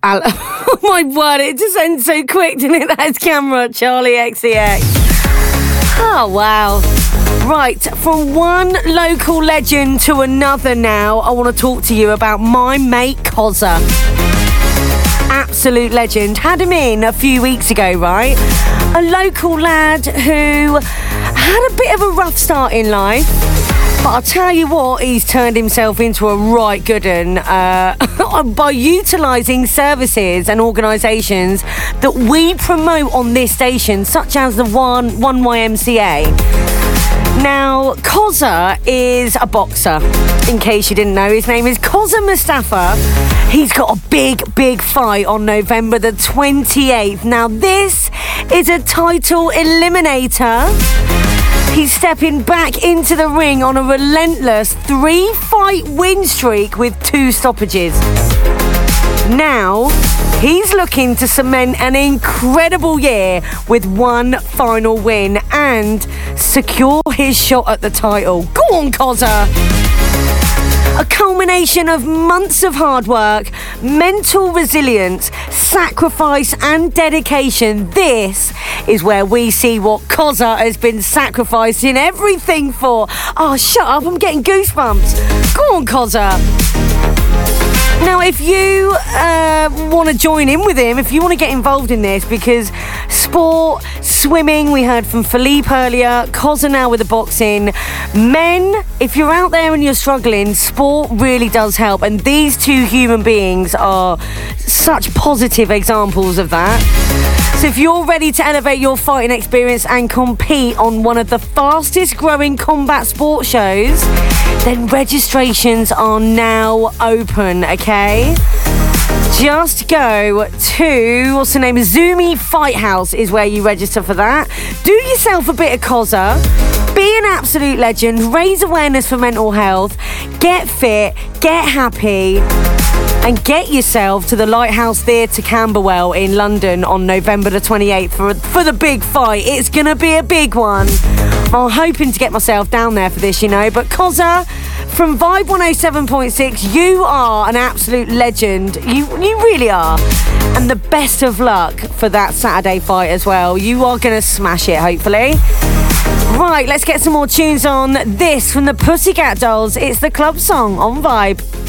Oh my word, it just ends so quick, didn't it? That's Camera, Charlie XCX. Oh, wow. Right, from one local legend to another now, I want to talk to you about my mate Cozza. Absolute legend. Had him in a few weeks ago, right? A local lad who had a bit of a rough start in life. But I'll tell you what, he's turned himself into a right good un by utilising services and organisations that we promote on this station, such as the One YMCA. Now, Cozza is a boxer. In case you didn't know, his name is Cozza Mustafa. He's got a big fight on November the 28th. Now, this is a title eliminator. He's stepping back into the ring on a relentless 3-fight win streak with 2 stoppages. Now, he's looking to cement an incredible year with 1 final win and secure his shot at the title. Go on, Cozza! A culmination of months of hard work, mental resilience, sacrifice and dedication. This is where we see what Cozza has been sacrificing everything for. Oh, shut up, I'm getting goosebumps. Go on, Cozza. Now, if you want to join in with him, if you want to get involved in this, because sport, swimming, we heard from Philippe earlier, Cozza now with the boxing. Men, if you're out there and you're struggling, sport really does help. And these 2 human beings are such positive examples of that. So if you're ready to elevate your fighting experience and compete on one of the fastest growing combat sports shows, then registrations are now open, okay? Just go to, what's the name? Zumi Fight House is where you register for that. Do yourself a bit of Cozza. Be an absolute legend. Raise awareness for mental health. Get fit. Get happy. And get yourself to the Lighthouse Theatre Camberwell in London on November the 28th for the big fight. It's going to be a big one. I'm hoping to get myself down there for this, you know. But Cozza, from Vibe 107.6, you are an absolute legend. You really are. And the best of luck for that Saturday fight as well. You are going to smash it, hopefully. Right, let's get some more tunes on. This from the Pussycat Dolls. It's the club song on Vibe.